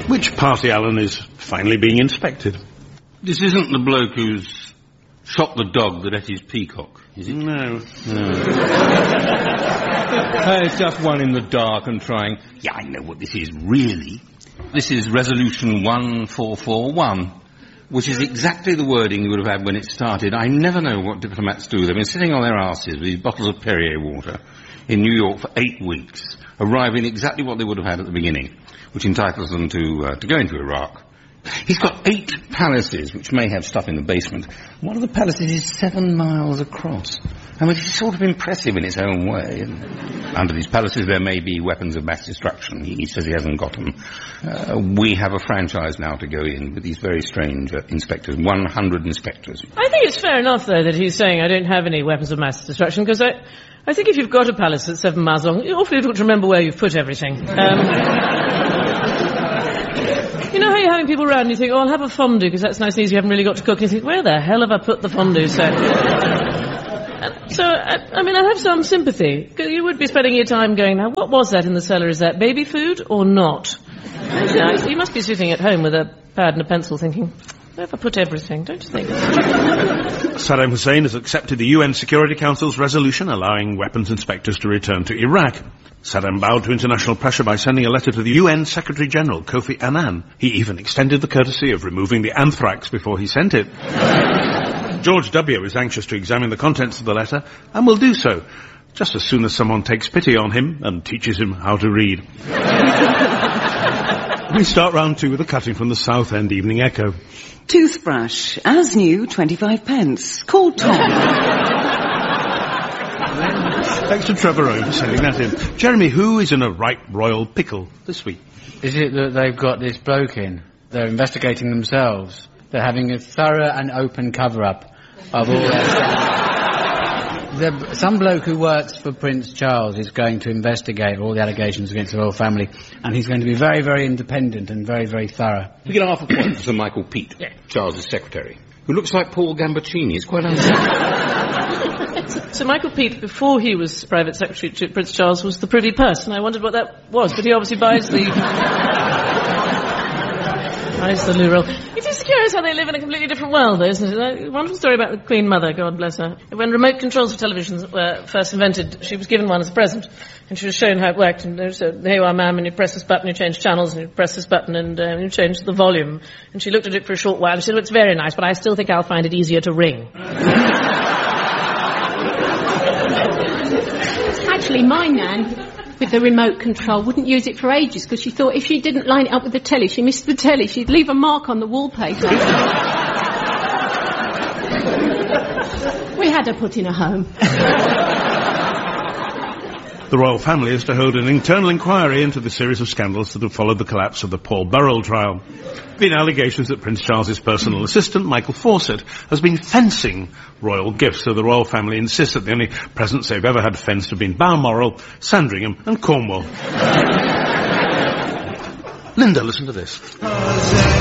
Which party, Alan, is finally being inspected? This isn't the bloke who's shot the dog that ate his peacock, is it? No. It's just one in the dark and trying. Yeah, I know what this is, really. This is Resolution 1441, which is exactly the wording you would have had when it started. I never know what diplomats do. They've been sitting on their asses with these bottles of Perrier water in New York for 8 weeks, arriving exactly what they would have had at the beginning, which entitles them to go into Iraq. He's got 8 palaces, which may have stuff in the basement. One of the palaces is 7 miles across. I mean, it's sort of impressive in its own way. And under these palaces there may be weapons of mass destruction. He says he hasn't got them. We have a franchise now to go in with these very strange inspectors, 100 inspectors. I think it's fair enough, though, that he's saying I don't have any weapons of mass destruction, because I think if you've got a palace that's 7 miles long, you're awfully difficult to remember where you've put everything. You know how you're having people around and you think, oh, I'll have a fondue because that's nice and easy, you haven't really got to cook. And you think, where the hell have I put the fondue set? So, I have some sympathy. Because you would be spending your time going, now, what was that in the cellar? Is that baby food or not? You must be sitting at home with a pad and a pencil thinking, where have I put everything, don't you think? Saddam Hussein has accepted the UN Security Council's resolution allowing weapons inspectors to return to Iraq. Saddam bowed to international pressure by sending a letter to the UN Secretary-General, Kofi Annan. He even extended the courtesy of removing the anthrax before he sent it. George W. is anxious to examine the contents of the letter, and will do so, just as soon as someone takes pity on him and teaches him how to read. We start round 2 with a cutting from the South End Evening Echo. Toothbrush, as new, 25 pence. Call Tom. Thanks to Trevor Owen for sending that in. Jeremy, who is in a right royal pickle this week? Is it that they've got this bloke in? They're investigating themselves. They're having a thorough and open cover-up of all their... Some bloke who works for Prince Charles is going to investigate all the allegations against the royal family, and he's going to be very, very independent and very, very thorough. We get half a point for Sir Michael Peat, Charles's secretary, who looks like Paul Gambaccini. It's quite unusual. So Michael Peat, before he was private secretary to Prince Charles, was the privy purse, and I wondered what that was, but he obviously buys the loo roll. It is curious how they live in a completely different world, though, isn't it? A wonderful story about the Queen Mother, God bless her. When remote controls for televisions were first invented, she was given one as a present, and she was shown how it worked. And there said, here you are, ma'am, and you press this button, you change channels, and you press this button, and you change the volume. And she looked at it for a short while, and she said, well, it's very nice, but I still think I'll find it easier to ring. Actually, my nan, with the remote control, wouldn't use it for ages because she thought if she didn't line it up with the telly, she missed the telly, she'd leave a mark on the wallpaper. We had her put in a home. The royal family is to hold an internal inquiry into the series of scandals that have followed the collapse of the Paul Burrell trial. There have been allegations that Prince Charles's personal assistant, Michael Fawcett, has been fencing royal gifts, so the royal family insists that the only presents they've ever had fenced have been Balmoral, Sandringham and Cornwall. Linda, listen to this.